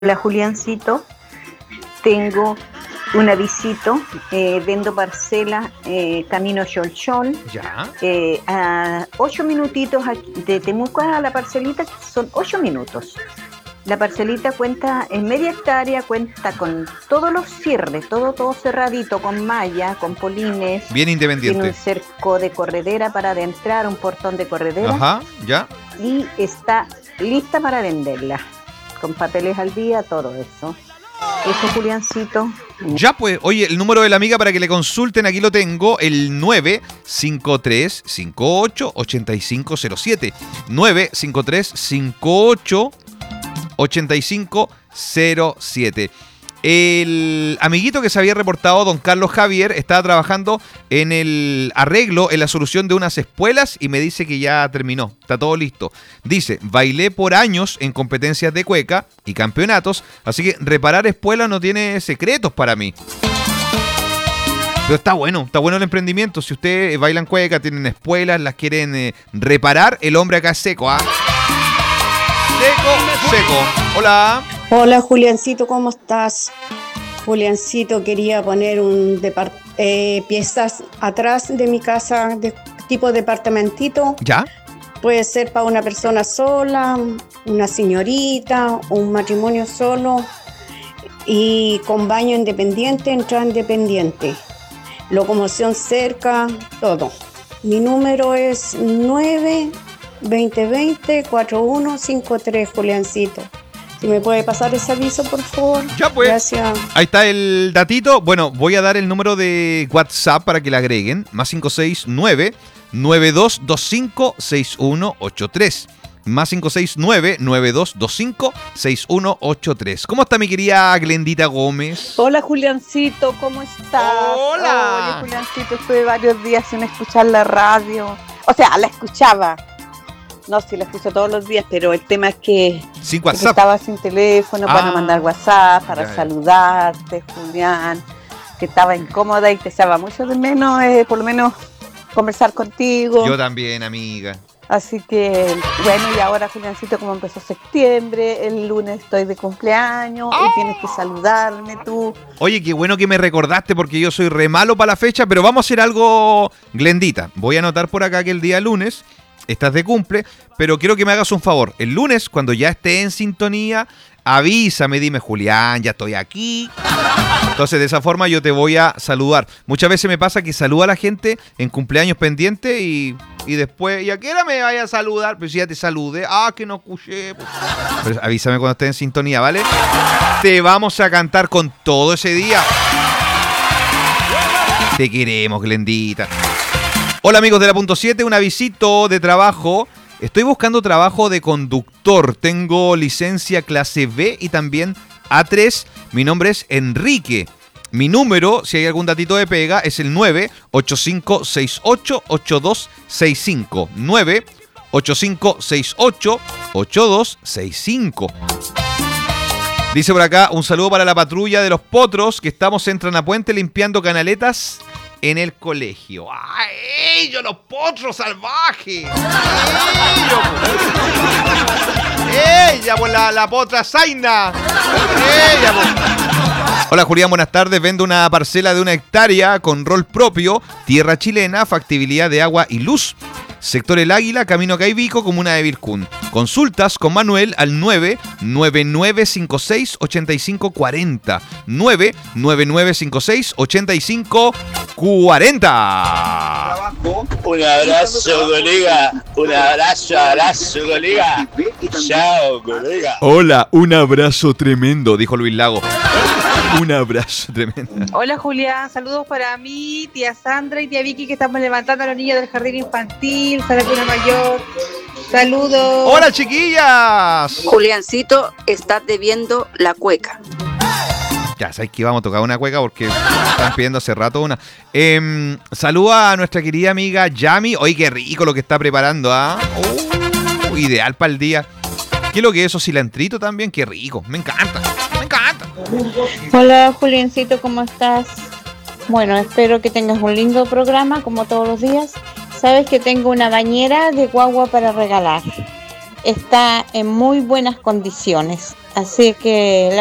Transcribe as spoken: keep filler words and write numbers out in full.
Hola Juliancito, tengo un avisito, eh, vendo parcelas eh, camino Cholchol, Ya. eh, a ocho minutitos aquí, de Temuco a la parcelita son ocho minutos. La parcelita cuenta en media hectárea, cuenta con todos los cierres, todo todo cerradito, con malla, con polines. Bien Tiene independiente. un cerco de corredera para adentrar, un portón de corredera. Ajá, ya. Y está lista para venderla, con papeles al día, todo eso. Eso, Juliancito. Ya pues, oye, el número de la amiga para que le consulten, aquí lo tengo, el nueve cinco tres cinco ocho ocho cinco cero siete. nueve cinco tres cinco ocho ocho cinco cero siete. El amiguito que se había reportado, don Carlos Javier, estaba trabajando en el arreglo, en la solución de unas espuelas y me dice que ya terminó, está todo listo. Dice, bailé por años en competencias de cueca y campeonatos, así que reparar espuelas no tiene secretos para mí. Pero está bueno, está bueno el emprendimiento. Si ustedes bailan cueca, tienen espuelas, las quieren eh, reparar, el hombre acá es seco, ¿ah? Seco, seco. Hola. Hola Juliancito, ¿cómo estás? Juliancito, quería poner un depart eh, piezas atrás de mi casa de tipo departamentito. ¿Ya? Puede ser para una persona sola, una señorita o un matrimonio solo y con baño independiente, entrada independiente, locomoción cerca, todo. Mi número es nueve veinte veinte cuarenta y uno cincuenta y tres, Juliancito. Si me puede pasar ese aviso, por favor. Ya pues. Gracias. Ahí está el datito. Bueno, voy a dar el número de WhatsApp para que le agreguen. Más cinco seis nueve nueve dos dos cinco seis uno ocho tres. Más cinco seis nueve nueve dos dos cinco seis uno ocho tres. ¿Cómo está mi querida Glendita Gómez? Hola Juliancito, ¿cómo estás? Hola. Oye Juliancito, estuve varios días sin escuchar la radio. O sea, la escuchaba. No, sí, la escucho todos los días, pero el tema es que, Sin que WhatsApp. estaba sin teléfono Ah. para mandar WhatsApp, para Ya, ya. saludarte, Julián, que estaba incómoda y te echaba mucho de menos, eh, por lo menos conversar contigo. Yo también, amiga. Así que, bueno, y ahora Juliancito, como empezó septiembre, el lunes estoy de cumpleaños y tienes que saludarme tú. Oye, qué bueno que me recordaste porque yo soy re malo para la fecha, pero vamos a hacer algo, Glendita. Voy a anotar por acá que el día lunes estás de cumple, pero quiero que me hagas un favor. El lunes, cuando ya esté en sintonía, avísame, dime, Julián, ya estoy aquí. Entonces, de esa forma yo te voy a saludar. Muchas veces me pasa que saludo a la gente en cumpleaños pendiente y, y después, ¿y a qué hora me vaya a saludar? Pues si ya te saludé. Ah, que no escuché. Pues. Pero avísame cuando estés en sintonía, ¿vale? Te vamos a cantar con todo ese día. Te queremos, Glendita. Hola amigos de la punto siete, un avisito de trabajo. Estoy buscando trabajo de conductor. Tengo licencia clase B y también A tres. Mi nombre es Enrique. Mi número, si hay algún datito de pega, es el nueve ocho cinco seis ocho ocho dos seis cinco. nueve ocho cinco seis ocho ocho dos seis cinco. Dice por acá, un saludo para la patrulla de los potros que estamos en Tranapuente limpiando canaletas en el colegio. ¡Ay, ellos, los potros salvajes! ¡Ellos! ¡Ella, pues la, la potra Zaina! ¡Ella, pues! Hola Julián, buenas tardes. Vendo una parcela de una hectárea con rol propio, tierra chilena, factibilidad de agua y luz. Sector El Águila, Camino Caibico, Comuna de Vilcún. Consultas con Manuel al nueve nueve nueve cinco seis ocho cinco cuatro cero. nueve nueve nueve cinco seis ocho cinco cuatro cero. Un abrazo, colega. Un abrazo, abrazo, colega. Chao, colega. Hola, un abrazo tremendo, dijo Luis Lago. Un abrazo tremendo. Hola Julián, saludos para mí, tía Sandra y tía Vicky que estamos levantando a los niños del jardín infantil, Sara Cuna Mayor. Saludos. ¡Hola, chiquillas! Juliancito, estás debiendo la cueca. Ya, sabes que vamos a tocar una cueca porque están pidiendo hace rato una. Eh, saluda a nuestra querida amiga Yami. Oye, qué rico lo que está preparando, ¿ah? Uh, ideal para el día. ¿Qué es lo que es eso? Cilantrito también, qué rico. Me encanta, me encanta. Hola Juliancito, ¿cómo estás? Bueno, espero que tengas un lindo programa como todos los días. Sabes que tengo una bañera de guagua para regalar. Está en muy buenas condiciones. Así que